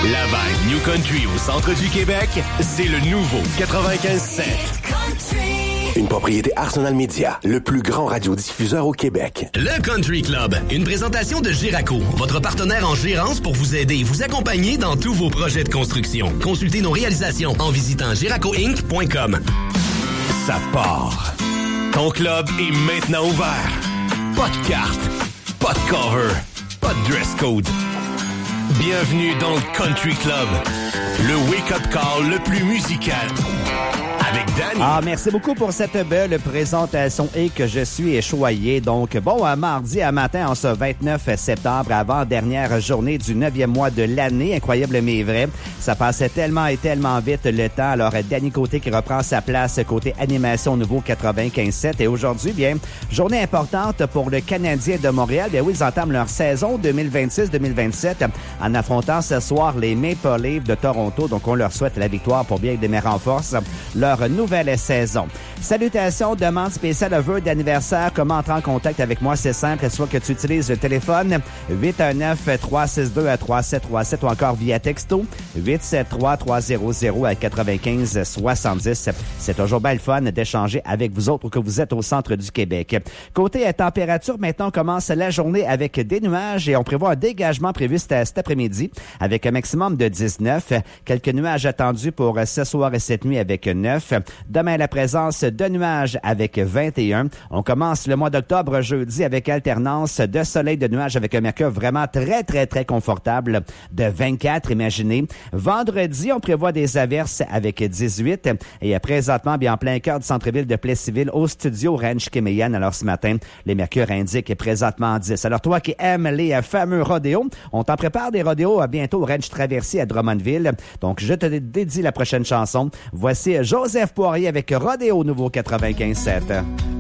La vibe New Country au centre du Québec, c'est le nouveau 95.7. Une propriété Arsenal Media, le plus grand radiodiffuseur au Québec. Le Country Club, une présentation de Giraco, votre partenaire en gérance pour vous aider et vous accompagner dans tous vos projets de construction. Consultez nos réalisations en visitant giracoinc.com. Ça part. Ton club est maintenant ouvert. Pas de carte, pas de cover, pas de dress code. Bienvenue dans le Country Club, le wake-up call le plus musical. Avec Danny. Ah, merci beaucoup pour cette belle présentation et que je suis choyé. Donc, bon, mardi à matin, en ce 29 septembre, avant-dernière journée du 9e mois de l'année. Incroyable mais vrai. Ça passait tellement et tellement vite le temps. Alors, Danny Côté qui reprend sa place côté animation nouveau 95.7. Et aujourd'hui, bien, journée importante pour le Canadien de Montréal. Bien oui, ils entament leur saison 2026-2027 en affrontant ce soir les Maple Leafs de Toronto. Donc, on leur souhaite la victoire pour bien démarrer en force leur nouvelle saison. Salutations, demande spéciale, vœux d'anniversaire. Comment entrer en contact avec moi? C'est simple, soit que tu utilises le téléphone 819-362-3737 ou encore via texto 873-300-9570. C'est toujours bien le fun d'échanger avec vous autres que vous êtes au centre du Québec. Côté température, maintenant on commence la journée avec des nuages et on prévoit un dégagement prévu cet après-midi avec un maximum de 19. Quelques nuages attendus pour ce soir et cette nuit avec 9. Demain, la présence de nuages avec 21. On commence le mois d'octobre jeudi avec alternance de soleil, de nuages avec un mercure vraiment très, très, très confortable de 24, imaginez. Vendredi, on prévoit des averses avec 18. Et présentement, bien en plein cœur du centre-ville de Plessisville, au studio Ranch Kemeyan. Alors ce matin, les mercures indiquent présentement 10. Alors toi qui aimes les fameux rodéos, on t'en prépare des rodéos bientôt au Ranch Traversier à Drummondville. Donc je te dédie la prochaine chanson. Voici Joseph Poirier avec Rodéo nouveau 95.7.